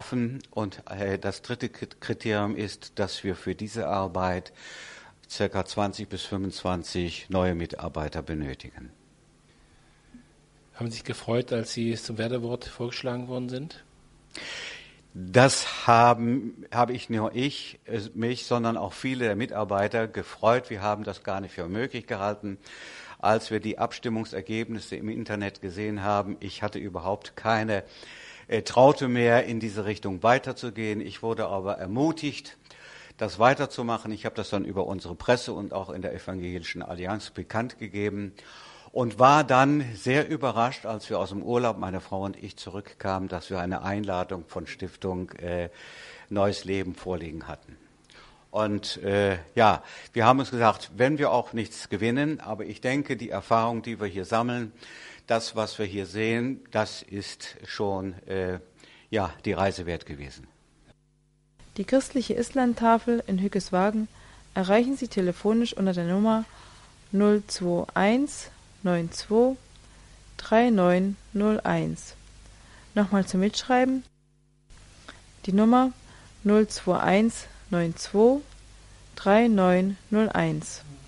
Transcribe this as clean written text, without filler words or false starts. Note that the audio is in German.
schaffen. Und das dritte Kriterium ist, dass wir für diese Arbeit ca. 20 bis 25 neue Mitarbeiter benötigen. Haben Sie sich gefreut, als Sie zum Werderwort vorgeschlagen worden sind? Das habe ich nur mich, sondern auch viele der Mitarbeiter gefreut. Wir haben das gar nicht für möglich gehalten, als wir die Abstimmungsergebnisse im Internet gesehen haben. Ich hatte überhaupt keine traute mehr, in diese Richtung weiterzugehen. Ich wurde aber ermutigt, das weiterzumachen. Ich habe das dann über unsere Presse und auch in der Evangelischen Allianz bekannt gegeben. Und war dann sehr überrascht, als wir aus dem Urlaub, meine Frau und ich, zurückkamen, dass wir eine Einladung von Stiftung Neues Leben vorliegen hatten. Und wir haben uns gesagt, wenn wir auch nichts gewinnen, aber ich denke, die Erfahrung, die wir hier sammeln, das, was wir hier sehen, das ist schon die Reise wert gewesen. Die christliche Islandtafel in Hückeswagen erreichen Sie telefonisch unter der Nummer 021 92 3901. Nochmal zum Mitschreiben. Die Nummer 021 92 3901.